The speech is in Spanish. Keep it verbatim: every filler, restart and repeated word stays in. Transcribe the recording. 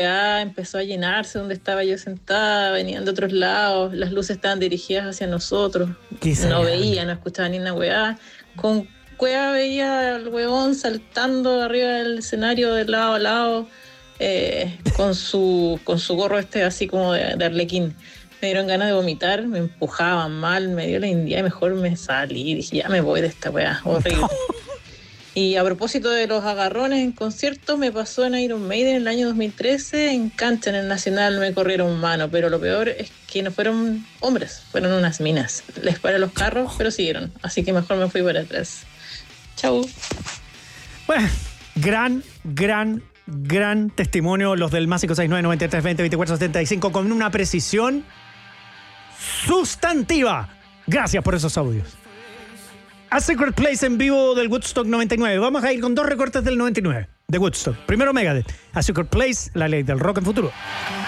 empezó a llenarse donde estaba yo sentada, venían de otros lados, las luces estaban dirigidas hacia nosotros, no veía, no escuchaba ni una weá, con cueva veía al weón saltando arriba del escenario de lado a lado, eh, con su con su gorro este así como de, de arlequín. Me dieron ganas de vomitar, me empujaban mal, me dio la india y mejor me salí, dije ya me voy de esta weá, horrible. Y a propósito de los agarrones en conciertos, me pasó en Iron Maiden en el año dos mil trece, en cancha en el Nacional me corrieron mano, pero lo peor es que no fueron hombres, fueron unas minas. Les paré los carros, pero siguieron, así que mejor me fui para atrás. Chau. Bueno, gran, gran, gran testimonio los del más cinco seis nueve, nueve tres, veinte, veinticuatro, setenta y cinco con una precisión sustantiva. Gracias por esos audios. A Secret Place en vivo del Woodstock noventa y nueve. Vamos a ir con dos recortes del noventa y nueve de Woodstock. Primero Megadeth. A Secret Place, la ley del rock en futuro.